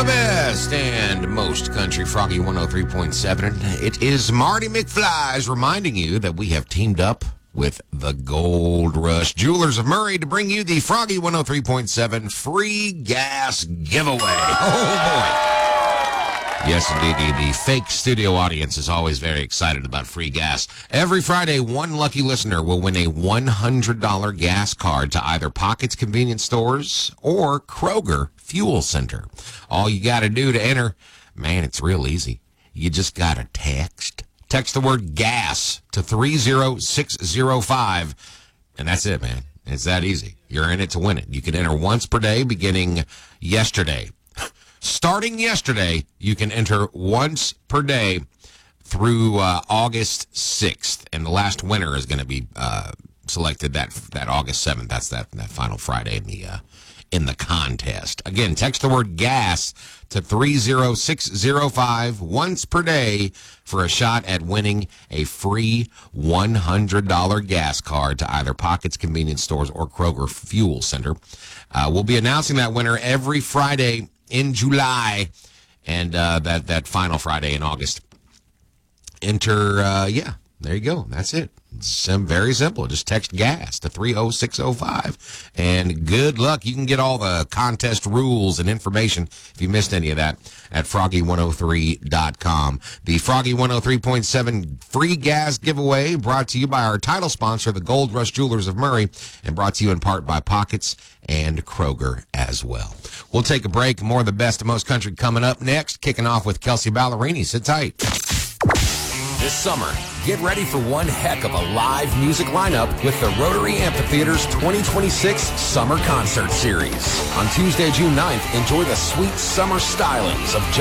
The best and most country, Froggy 103.7. It is Marty McFly's reminding you that we have teamed up with the Gold Rush Jewelers of Murray to bring you the Froggy 103.7 free gas giveaway. Oh, boy. Yes, indeed. The fake studio audience is always very excited about free gas. Every Friday, one lucky listener will win a $100 gas card to either Pockets Convenience Stores or Kroger Fuel Center. All you got to do to enter, man, it's real easy. You just got to text the word gas to 30605, and that's it, man. It's that easy. You're in it to win it. You can enter once per day beginning yesterday. Starting yesterday, you can enter once per day through August 6th, and the last winner is going to be selected that August 7th. That's that final Friday in the contest. Again, text the word gas to 30605 once per day for a shot at winning a free $100 gas card to either Pockets Convenience Stores or Kroger Fuel Center. We'll be announcing that winner every Friday in July, and that final Friday in August. Enter, there you go. That's it. It's very simple. Just text gas to 30605, and good luck. You can get all the contest rules and information, if you missed any of that, at froggy103.com. The Froggy 103.7 free gas giveaway brought to you by our title sponsor, the Gold Rush Jewelers of Murray, and brought to you in part by Pockets and Kroger as well. We'll take a break. More of the best of most country coming up next, kicking off with Kelsey Ballerini. Sit tight. This summer, get ready for one heck of a live music lineup with the Rotary Amphitheater's 2026 Summer Concert Series. On Tuesday, June 9th, enjoy the sweet summer stylings of